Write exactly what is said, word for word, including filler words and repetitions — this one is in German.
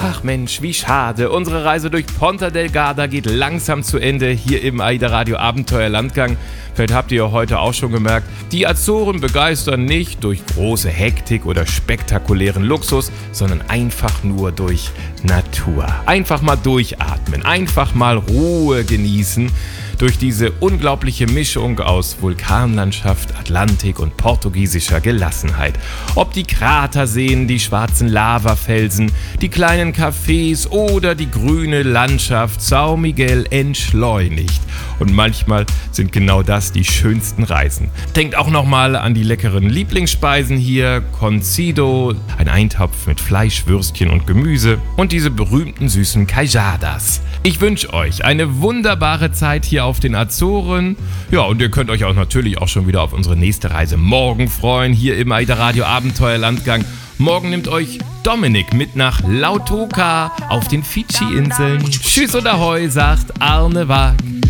Ach Mensch, wie schade. Unsere Reise durch Ponta Delgada geht langsam zu Ende hier im AIDA Radio Abenteuerlandgang. Vielleicht habt ihr heute auch schon gemerkt, die Azoren begeistern nicht durch große Hektik oder spektakulären Luxus, sondern einfach nur durch Natur. Einfach mal durchatmen, einfach mal Ruhe genießen. Durch diese unglaubliche Mischung aus Vulkanlandschaft, Atlantik und portugiesischer Gelassenheit. Ob die Kraterseen, die schwarzen Lavafelsen, die kleinen Cafés oder die grüne Landschaft, São Miguel entschleunigt. Und manchmal sind genau das die schönsten Reisen. Denkt auch nochmal an die leckeren Lieblingsspeisen hier, Concido, ein Eintopf mit Fleisch, Würstchen und Gemüse und diese berühmten süßen Queijadas. Ich wünsche euch eine wunderbare Zeit hier auf den Azoren. Ja, und ihr könnt euch auch natürlich auch schon wieder auf unsere nächste Reise morgen freuen, hier im AIDA Radio Abenteuerlandgang. Morgen nimmt euch Dominik mit nach Lautoka auf den Fidschi-Inseln. Tschüss und Ahoi, sagt Arne Wag.